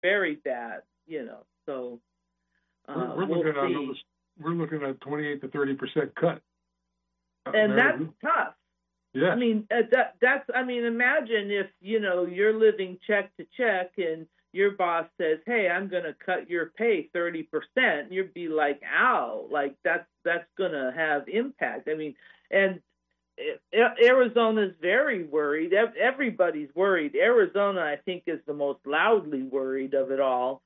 very bad, So we're looking at 28 to 30% cut. And that's tough. Yeah. I mean, imagine if, you're living check to check and your boss says, hey, I'm going to cut your pay 30%. You'd be like, ow, like that's going to have impact. I mean, and Arizona's very worried. Everybody's worried. Arizona, I think, is the most loudly worried of it all.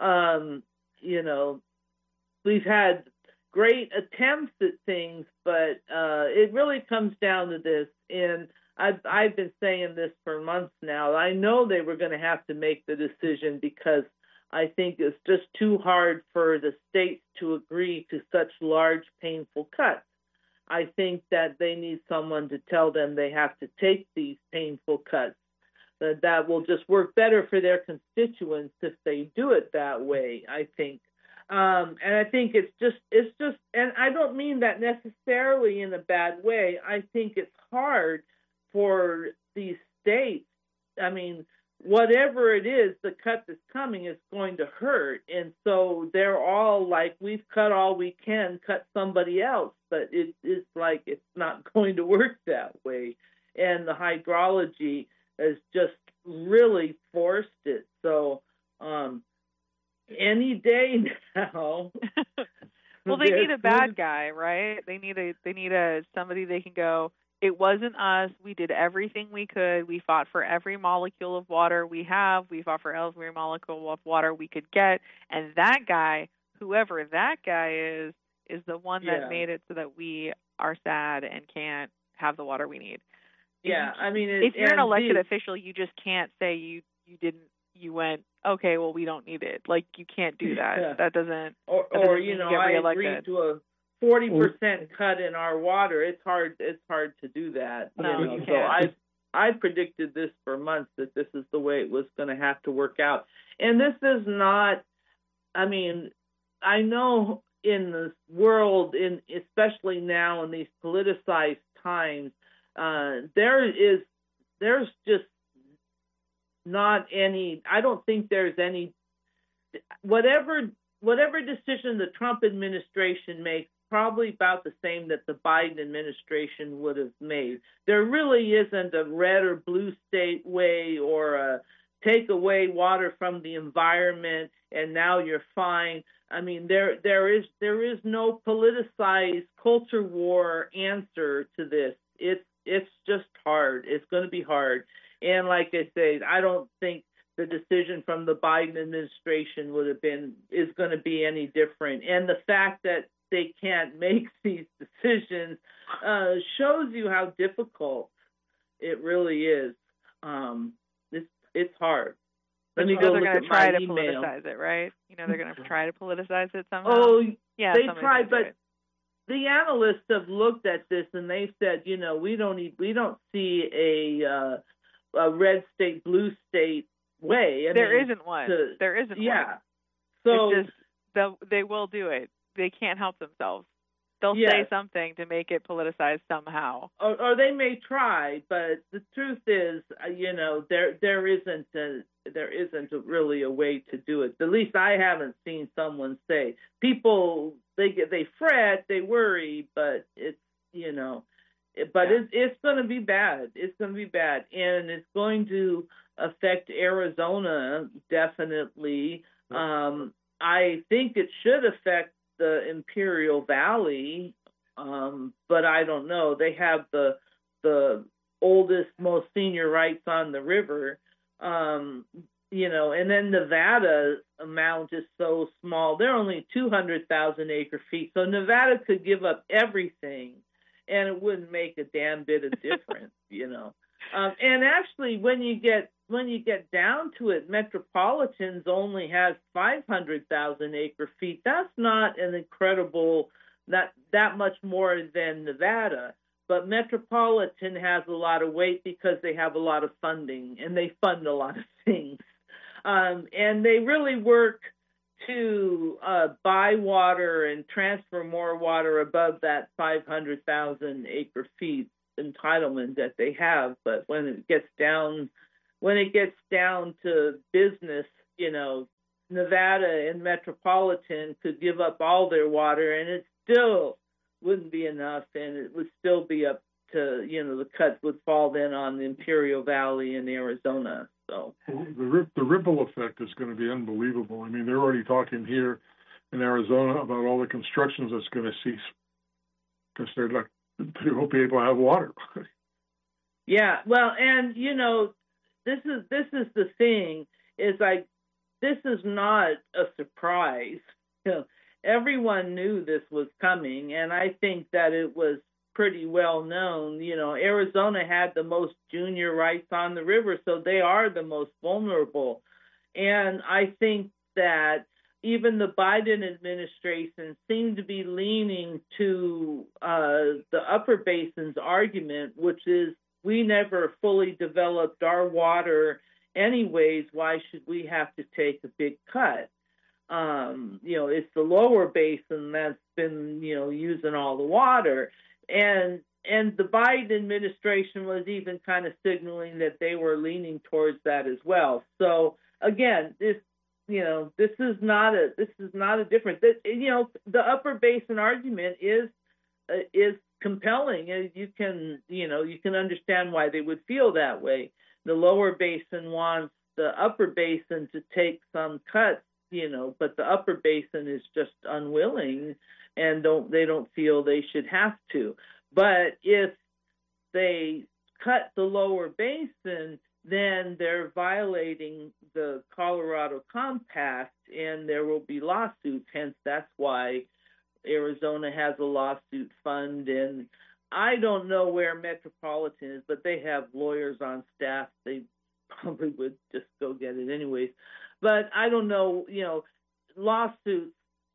We've had great attempts at things, but it really comes down to this. And I've been saying this for months now. I know they were going to have to make the decision because I think it's just too hard for the states to agree to such large, painful cuts. I think that they need someone to tell them they have to take these painful cuts. That will just work better for their constituents if they do it that way, I think. And I think it's just, and I don't mean that necessarily in a bad way. I think it's hard for these states. I mean, whatever it is, the cut that's coming is going to hurt. And so they're all like, we've cut all we can, cut somebody else. But it's like, it's not going to work that way. And the hydrology has just really forced it. So, any day now. Well, they need a bad guy, right? They need a somebody they can go, it wasn't us. We did everything we could. We fought for every molecule of water we have. We fought for every molecule of water we could get. And that guy, whoever that guy is the one that made it so that we are sad and can't have the water we need. Yeah, I mean, if you're an elected official, you just can't say you didn't. You went, okay, well, we don't need it. Like, you can't do that. Yeah. That doesn't. Or I agreed to a 40% cut in our water. It's hard to do that. No, you so can't. I predicted this for months, that this is the way it was going to have to work out. And this is not. I mean, I know in this world, especially now in these politicized times, there's just not any. I don't think there's any. Whatever decision the Trump administration makes, probably about the same that the Biden administration would have made. There really isn't a red or blue state way, or a take away water from the environment and now you're fine. I mean, there is no politicized culture war answer to this. It's just hard. It's going to be hard. And like I say, I don't think the decision from the Biden administration is going to be any different. And the fact that they can't make these decisions shows you how difficult it really is. It's hard. Let me go look at my email. They're going to try to politicize it, right? They're going to try to politicize it somehow. Oh, yeah, they tried, but the analysts have looked at this and they've said, we don't see a red state, blue state way. There isn't one. Yeah. So it's just, they will do it. They can't help themselves. They'll say something to make it politicized somehow. Or they may try, but the truth is, there isn't really a way to do it. At least I haven't seen someone say. People, they fret, they worry, but it's it's going to be bad. It's going to be bad, and it's going to affect Arizona definitely. I think it should affect the Imperial Valley, but I don't know. They have the oldest, most senior rights on the river, and then Nevada's amount is so small. They're only 200,000 acre feet, so Nevada could give up everything, and it wouldn't make a damn bit of difference, And actually, when you get down to it, Metropolitan's only has 500,000 acre feet. That's not an incredible, not that much more than Nevada. But Metropolitan has a lot of weight because they have a lot of funding and they fund a lot of things. And they really work to buy water and transfer more water above that 500,000 acre feet entitlement that they have. But when it gets down to business, you know, Nevada and Metropolitan could give up all their water, and it still wouldn't be enough, and it would still be up to, you know, the cuts would fall then on the Imperial Valley in Arizona. So the ripple effect is going to be unbelievable. I mean, they're already talking here in Arizona about all the constructions that's going to cease because they won't be able to have water. Yeah, well, and you know, this is the thing, is like, this is not a surprise. You know, everyone knew this was coming, and I think that it was pretty well known. You know, Arizona had the most junior rights on the river, so they are the most vulnerable. And I think that even the Biden administration seemed to be leaning to the Upper Basin's argument, which is, we never fully developed our water anyways. Why should we have to take a big cut? You know, it's the Lower Basin that's been, you know, using all the water. And the Biden administration was even kind of signaling that they were leaning towards that as well. So again, this is not a difference. You know, the Upper Basin argument is compelling, and you can understand why they would feel that way. The Lower Basin wants the Upper Basin to take some cuts, you know, but the Upper Basin is just unwilling, and they don't feel they should have to. But if they cut the Lower Basin, then they're violating the Colorado Compact, and there will be lawsuits. Hence, that's why Arizona has a lawsuit fund. And I don't know where Metropolitan is, but they have lawyers on staff. They probably would just go get it anyways. But I don't know, you know, lawsuits.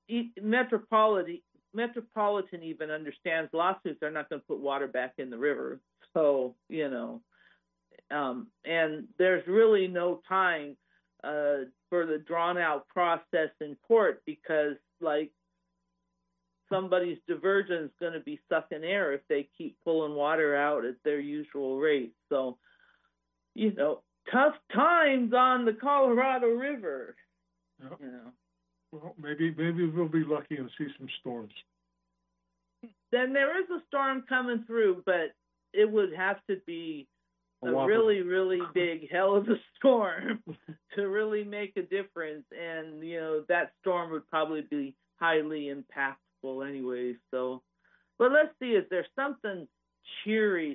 Metropolitan even understands lawsuits are not going to put water back in the river. So, you know, and there's really no time for the drawn-out process in court, because, like, somebody's diversion is going to be sucking air if they keep pulling water out at their usual rate. So, you know, tough times on the Colorado River. Yep. You know. Well, maybe we'll be lucky and see some storms. Then there is a storm coming through, but it would have to be a really, really big hell of a storm to really make a difference. And, you know, that storm would probably be highly impactful anyway. So, but let's see, is there something cheerier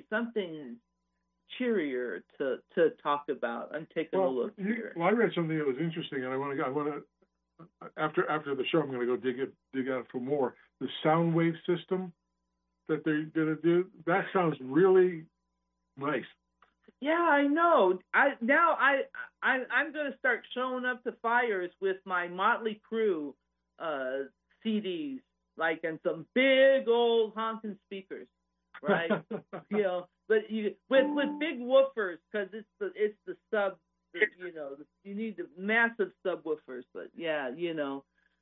to talk about? I'm taking a look here. Well, I read something that was interesting, and I want to after the show, I'm going to go dig out for more. The sound wave system that they're going to do, that sounds really nice. Yeah, I know. I'm going to start showing up to fires with my Motley Crue CDs, like, and some big old honking speakers, right? You know, but with big woofers, because it's the sub. You know, you need the massive subwoofers, but yeah, you know,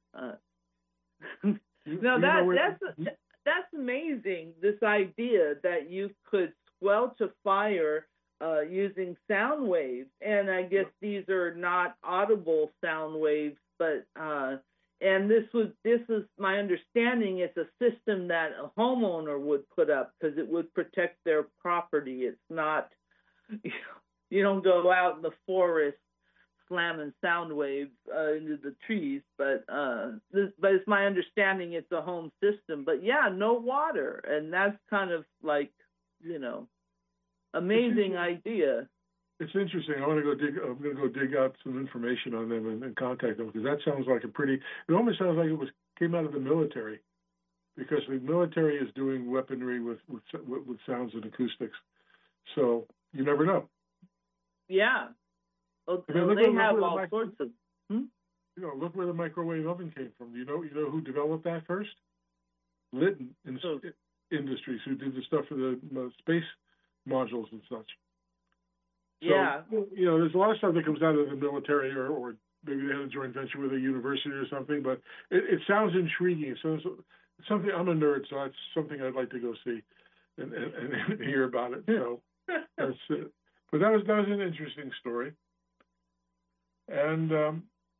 that's amazing. This idea that you could squelch a fire using sound waves, and I guess these are not audible sound waves, but and this is my understanding. It's a system that a homeowner would put up because it would protect their property. It's not. You don't go out in the forest slamming sound waves into the trees, but it's my understanding it's a home system. But yeah, no water, and that's kind of like, you know, amazing idea. It's interesting. I'm going to go dig out some information on them and contact them, because that sounds like it almost sounds like it came out of the military, because the military is doing weaponry with sounds and acoustics. So you never know. Yeah. Well, they have all sorts of. You know, look where the microwave oven came from. You know who developed that first? Litton Industries, who did the stuff for the space modules and such. So, yeah. You know, there's a lot of stuff that comes out of the military, or maybe they had a joint venture with a university or something. But it sounds intriguing. It sounds something. I'm a nerd, so that's something I'd like to go see and hear about it. So that's it. But that was an interesting story. And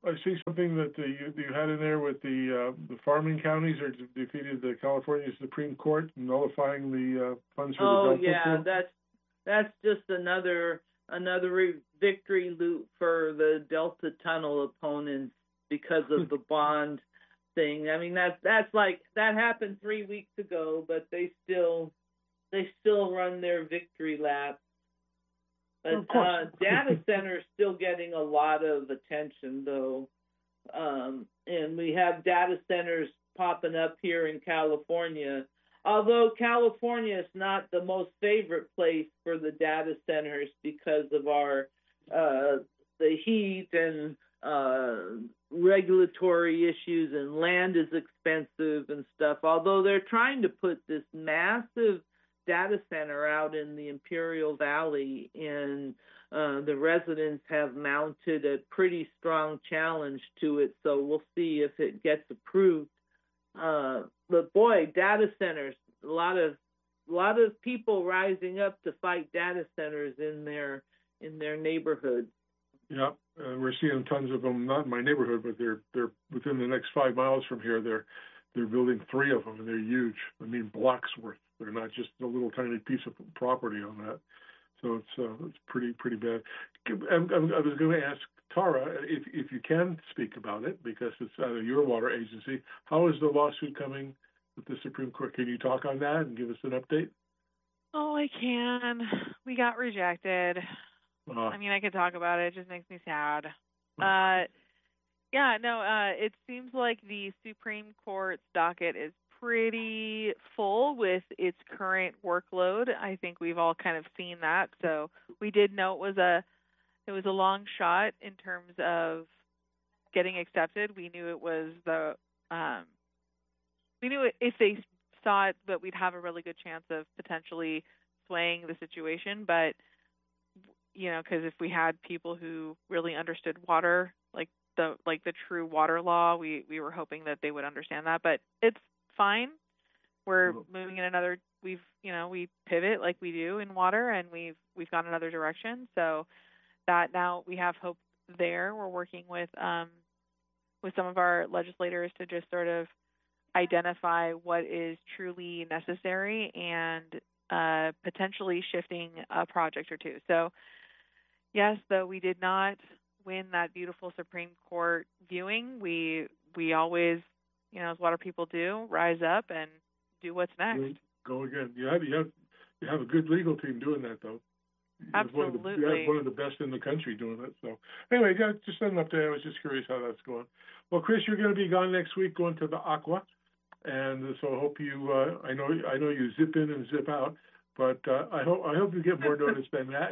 I see something that you had in there with the farming counties are defeated the California Supreme Court, nullifying the funds for the Delta. Oh yeah, that's just another victory loop for the Delta Tunnel opponents because of the bond thing. I mean that happened 3 weeks ago, but they still run their victory lap. But data centers still getting a lot of attention though, and we have data centers popping up here in California. Although California is not the most favorite place for the data centers because of our the heat and regulatory issues, and land is expensive and stuff. Although they're trying to put this massive data center out in the Imperial Valley, and the residents have mounted a pretty strong challenge to it. So we'll see if it gets approved. But boy, data centers, a lot of people rising up to fight data centers in their neighborhoods. Yeah, we're seeing tons of them. Not in my neighborhood, but they're within the next 5 miles from here. They're building 3 of them, and they're huge. I mean, blocks worth. They're not just a little tiny piece of property on that. So it's pretty bad. I was going to ask Tara if you can speak about it, because it's out of your water agency. How is the lawsuit coming with the Supreme Court? Can you talk on that and give us an update? Oh, I can. We got rejected. I mean, I could talk about it. It just makes me sad. It seems like the Supreme Court's docket is pretty full with its current workload. I think we've all kind of seen that. So we did know it was a long shot in terms of getting accepted. We knew it was if they saw it, that we'd have a really good chance of potentially swaying the situation. But because if we had people who really understood water, like the true water law, we were hoping that they would understand that. But it's fine. We're moving in another. We pivot like we do in water, and we've gone another direction. So that now we have hope there. We're working with some of our legislators to just sort of identify what is truly necessary and potentially shifting a project or two. So yes, though we did not win that beautiful Supreme Court viewing, we always, as water people do, rise up and do what's next. Go again. You have a good legal team doing that, though. Absolutely. You have one of the best in the country doing it. So anyway, just an update. I was just curious how that's going. Well, Chris, you're going to be gone next week, going to the Aqua, and so I hope you. I know you zip in and zip out, but I hope you get more notice than that.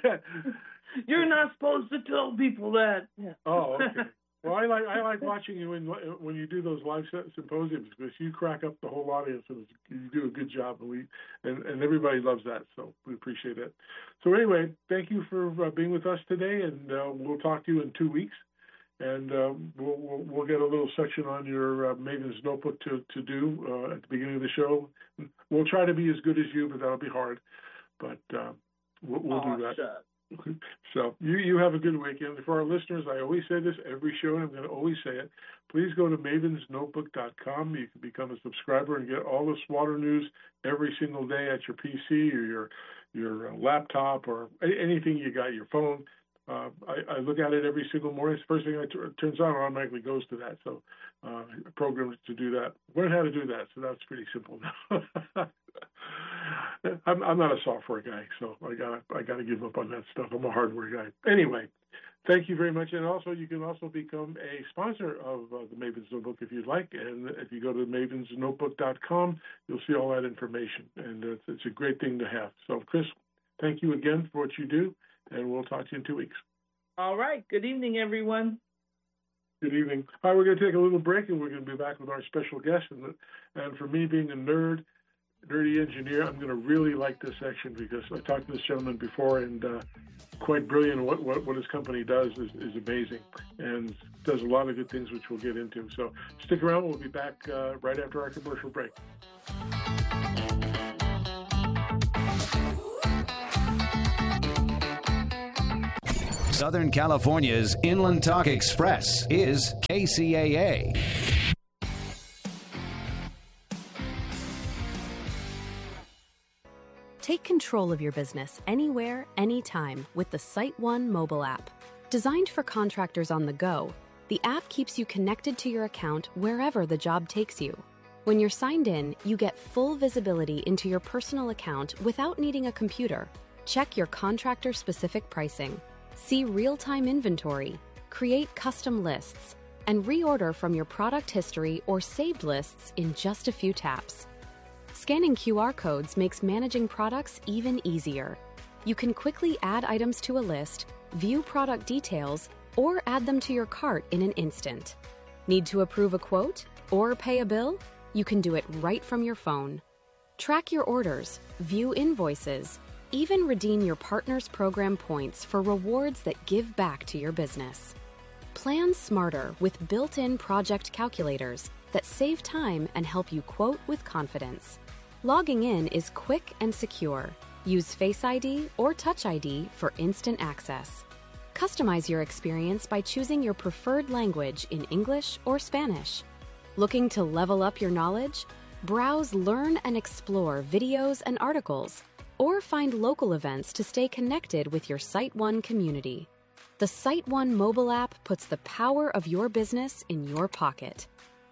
You're not supposed to tell people that. Yeah. Oh, okay. Well, I like watching you when you do those live symposiums, because you crack up the whole audience, and you do a good job, and everybody loves that. So we appreciate it. So anyway, thank you for being with us today, and we'll talk to you in 2 weeks, and we'll get a little section on your Maven's Notebook to do at the beginning of the show. We'll try to be as good as you, but that'll be hard. But we'll do that. So you have a good weekend. For our listeners, I always say this every show, and I'm going to always say it. Please go to mavensnotebook.com. You can become a subscriber and get all this water news every single day at your PC or your laptop or anything you got, your phone. I look at it every single morning. It's the first thing it turns on, automatically goes to that. So programmed to do that. Learn how to do that. So that's pretty simple now. I'm not a software guy, so I gotta give up on that stuff. I'm a hardware guy. Anyway, thank you very much. And also, you can also become a sponsor of the Maven's Notebook if you'd like. And if you go to mavensnotebook.com, you'll see all that information. And it's a great thing to have. So, Chris, thank you again for what you do, and we'll talk to you in 2 weeks. All right. Good evening, everyone. Good evening. All right, we're going to take a little break, and we're going to be back with our special guest. And for me, being a nerdy engineer, I'm going to really like this section, because I talked to this gentleman before, and quite brilliant. What his company does is amazing, and does a lot of good things, which we'll get into. So stick around. We'll be back right after our commercial break. Southern California's Inland Talk Express is KCAA. Take control of your business anywhere, anytime with the SiteOne mobile app. Designed for contractors on the go, the app keeps you connected to your account wherever the job takes you. When you're signed in, you get full visibility into your personal account without needing a computer. Check your contractor-specific pricing, see real-time inventory, create custom lists, and reorder from your product history or saved lists in just a few taps. Scanning QR codes makes managing products even easier. You can quickly add items to a list, view product details, or add them to your cart in an instant. Need to approve a quote or pay a bill? You can do it right from your phone. Track your orders, view invoices, even redeem your partner's program points for rewards that give back to your business. Plan smarter with built-in project calculators that save time and help you quote with confidence. Logging in is quick and secure. Use Face ID or Touch ID for instant access. Customize your experience by choosing your preferred language in English or Spanish. Looking to level up your knowledge? Browse, learn, and explore videos and articles, or find local events to stay connected with your SiteOne community. The SiteOne mobile app puts the power of your business in your pocket.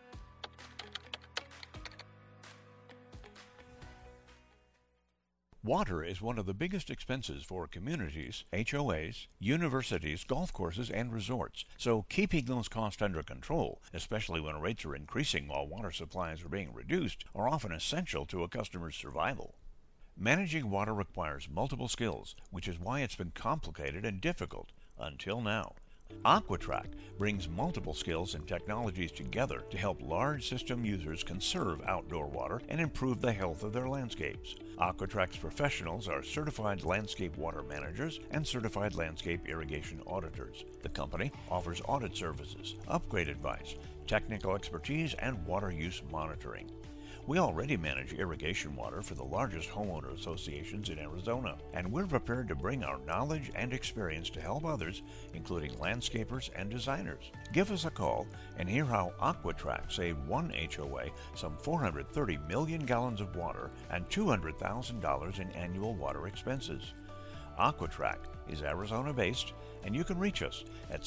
Water is one of the biggest expenses for communities, HOAs, universities, golf courses, and resorts. So keeping those costs under control, especially when rates are increasing while water supplies are being reduced, are often essential to a customer's survival. Managing water requires multiple skills, which is why it's been complicated and difficult until now. Aqua-Track brings multiple skills and technologies together to help large system users conserve outdoor water and improve the health of their landscapes. Aqua-Track's professionals are certified landscape water managers and certified landscape irrigation auditors. The company offers audit services, upgrade advice, technical expertise, and water use monitoring. We already manage irrigation water for the largest homeowner associations in Arizona, and we're prepared to bring our knowledge and experience to help others, including landscapers and designers. Give us a call and hear how Aqua-Track saved one HOA some 430 million gallons of water and $200,000 in annual water expenses. Aqua-Track is Arizona-based, and you can reach us at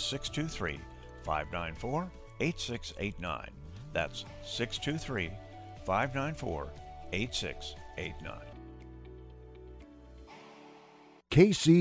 623-594-8689. That's 623-594-8689. KC